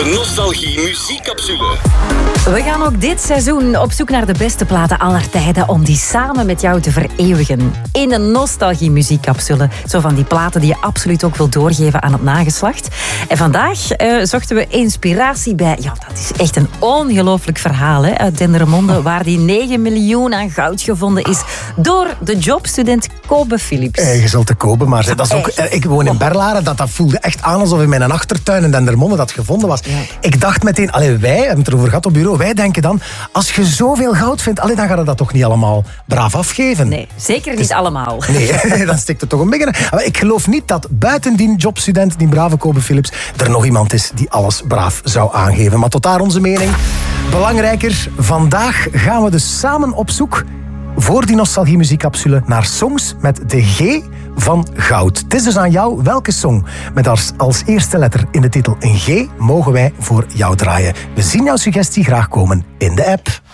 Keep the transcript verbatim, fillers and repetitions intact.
De Nostalgie Muziekcapsule. We gaan ook dit seizoen op zoek naar de beste platen aller tijden om die samen met jou te vereeuwigen. In een Nostalgie Muziekcapsule. Zo van die platen die je absoluut ook wil doorgeven aan het nageslacht. En vandaag uh, zochten we inspiratie bij... Ja, dat is echt een ongelooflijk verhaal hè, uit Dendermonde, waar die negen miljoen aan goud gevonden is door de jobstudent Kobe Philips. Eh, je zult de Kobe, maar dat is ook, eh, ik woon in Berlaren, dat, dat voelde echt aan alsof in mijn achtertuin in Dendermonde dat gevonden was. Ja. Ik dacht meteen, allee, wij hebben het erover gehad op bureau, wij denken dan, als je zoveel goud vindt, allee, dan gaat je dat toch niet allemaal braaf afgeven? Nee, zeker niet dus, allemaal. Nee, dan stikt het toch een beetje. Maar ik geloof niet dat buiten die jobstudent, die brave Kobe Philips, er nog iemand is die alles braaf zou aangeven. Maar tot daar onze mening. Belangrijker, vandaag gaan we dus samen op zoek voor die Nostalgie Muziekcapsule naar songs met de G van goud. Het is dus aan jou welke song met als, als eerste letter in de titel een G mogen wij voor jou draaien. We zien jouw suggestie graag komen in de app.